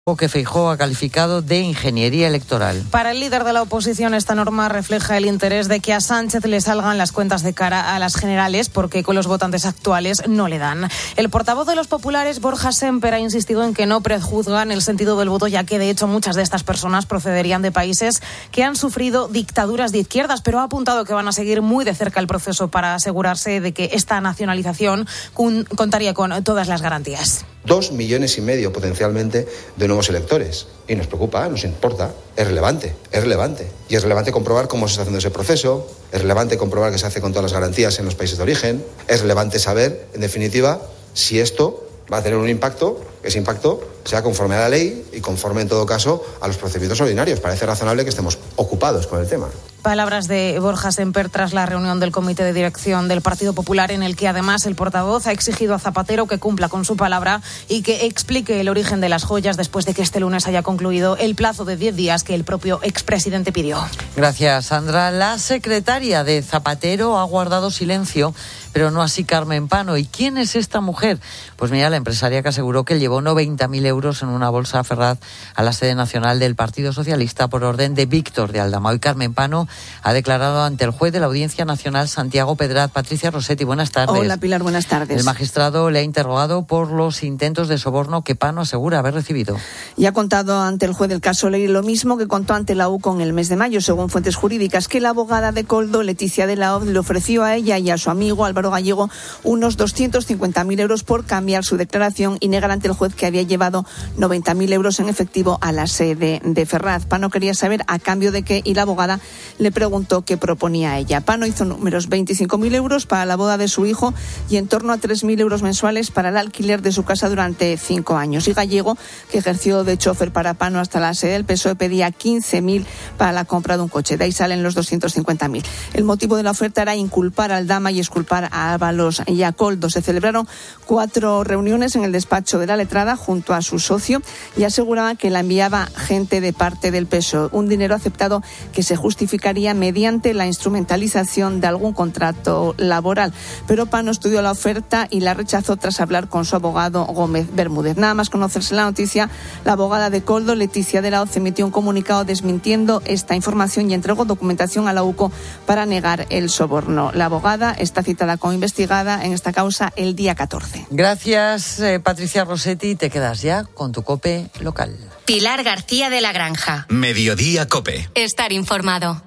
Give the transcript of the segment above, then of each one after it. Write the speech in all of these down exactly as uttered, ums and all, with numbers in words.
que Feijóo ha calificado de ingeniería electoral. Para el líder de la oposición, esta norma refleja el interés de que a Sánchez le salgan las cuentas de cara a las generales, porque con los votantes actuales no le dan. El portavoz de los populares, Borja Sémper, ha insistido en que no prejuzgan el sentido del voto, ya que de hecho muchas de estas personas procederían de países que han sufrido dictaduras de izquierdas, pero ha apuntado que van a seguir muy de cerca el proceso para asegurarse de que esta nacionalización contaría con todas las garantías. Dos millones y medio potencialmente de nuevos electores. Y nos preocupa, nos importa, es relevante, es relevante. Y es relevante comprobar cómo se está haciendo ese proceso, es relevante comprobar que se hace con todas las garantías en los países de origen, es relevante saber, en definitiva, si esto va a tener un impacto, que ese impacto sea conforme a la ley y conforme, en todo caso, a los procedimientos ordinarios. Parece razonable que estemos ocupados con el tema. Palabras de Borja Sémper tras la reunión del Comité de Dirección del Partido Popular, en el que además el portavoz ha exigido a Zapatero que cumpla con su palabra y que explique el origen de las joyas después de que este lunes haya concluido el plazo de diez días que el propio expresidente pidió. Gracias, Sandra. La secretaria de Zapatero ha guardado silencio, pero no así Carmen Pano. ¿Y quién es esta mujer? Pues mira, la empresaria que aseguró que llevó noventa mil euros en una bolsa Ferraz a la sede nacional del Partido Socialista por orden de Víctor de Aldama. Hoy Carmen Pano ha declarado ante el juez de la Audiencia Nacional, Santiago Pedraz. Patricia Rossetti, buenas tardes. Hola, Pilar, buenas tardes. El magistrado le ha interrogado por los intentos de soborno que Pano asegura haber recibido. Y ha contado ante el juez del caso Leire lo mismo que contó ante la U C O en el mes de mayo, según fuentes jurídicas, que la abogada de Koldo, Leticia de la Hoz, le ofreció a ella y a su amigo Álvaro Gallego unos doscientos cincuenta mil euros por cambiar su declaración y negar ante el juez que había llevado noventa mil euros en efectivo a la sede de Ferraz. Pano quería saber a cambio de qué y la abogada le preguntó qué proponía ella. Pano hizo números: veinticinco mil euros para la boda de su hijo y en torno a tres mil euros mensuales para el alquiler de su casa durante cinco años. Y Gallego, que ejerció de chofer para Pano hasta la sede del P S O E, pedía quince mil para la compra de un coche. De ahí salen los doscientos cincuenta mil. El motivo de la oferta era inculpar al Dama y exculpar a Ábalos y a Koldo. Se celebraron cuatro reuniones en el despacho de la letrada junto a su socio y aseguraba que la enviaba gente de parte del P S O E. Un dinero aceptado que se justificaría mediante la instrumentalización de algún contrato laboral. Pero Pano estudió la oferta y la rechazó tras hablar con su abogado Gómez Bermúdez. Nada más conocerse la noticia, la abogada de Koldo, Leticia de la Hoz, emitió un comunicado desmintiendo esta información y entregó documentación a la U C O para negar el soborno. La abogada está citada como investigada en esta causa el día catorce. Gracias, eh, Patricia Rossetti. Te quedas ya con tu COPE local. Pilar García de la Granja. Mediodía COPE. Estar informado.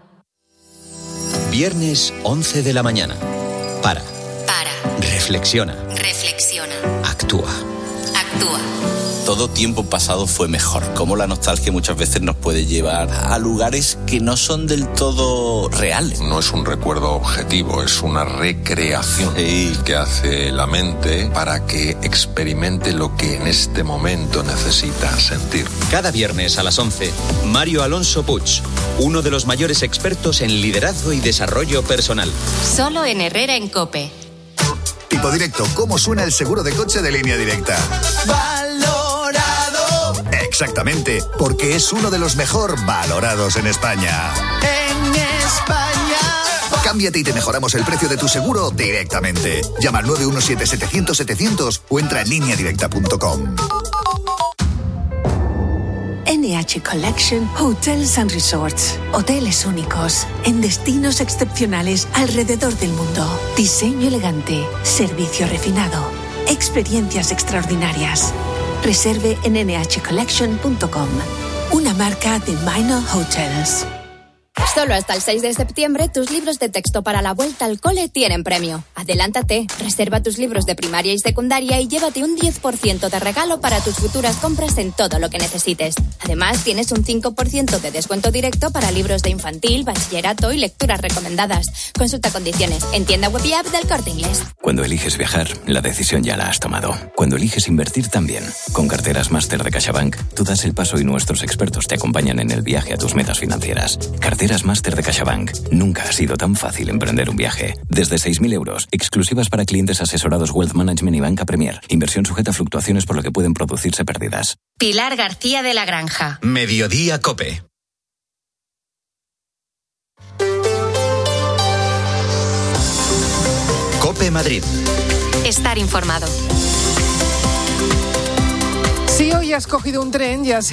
Viernes once de la mañana. Para. Para. Reflexiona. Reflexiona. Actúa. Actúa. Todo tiempo pasado fue mejor. Cómo la nostalgia muchas veces nos puede llevar a lugares que no son del todo reales. No es un recuerdo objetivo, es una recreación sí. que hace la mente para que experimente lo que en este momento necesita sentir. Cada viernes a las once, Mario Alonso Puig, uno de los mayores expertos en liderazgo y desarrollo personal. Solo en Herrera en COPE. Tipo Directo, ¿cómo suena el seguro de coche de Línea Directa? Exactamente, porque es uno de los mejor valorados en España. En España. Cámbiate y te mejoramos el precio de tu seguro directamente. Llama al nueve uno siete, setecientos, setecientos o entra en línea directa punto com. N H Collection Hotels and Resorts. Hoteles únicos, en destinos excepcionales alrededor del mundo. Diseño elegante, servicio refinado, experiencias extraordinarias. Reserve en ene hache collection punto com. Una marca de Minor Hotels. Solo hasta el seis de septiembre, tus libros de texto para la vuelta al cole tienen premio. Adelántate, reserva tus libros de primaria y secundaria y llévate un diez por ciento de regalo para tus futuras compras en todo lo que necesites. Además, tienes un cinco por ciento de descuento directo para libros de infantil, bachillerato y lecturas recomendadas. Consulta condiciones en tienda web y app del Corte Inglés. Cuando eliges viajar, la decisión ya la has tomado. Cuando eliges invertir también. Con carteras máster de CaixaBank, tú das el paso y nuestros expertos te acompañan en el viaje a tus metas financieras. Carteras máster de CaixaBank. Nunca ha sido tan fácil emprender un viaje. Desde seis mil euros, exclusivas para clientes asesorados Wealth Management y Banca Premier. Inversión sujeta a fluctuaciones por lo que pueden producirse pérdidas. Pilar García de la Granja. Mediodía COPE. COPE Madrid. Estar informado. Si hoy has cogido un tren, ya sea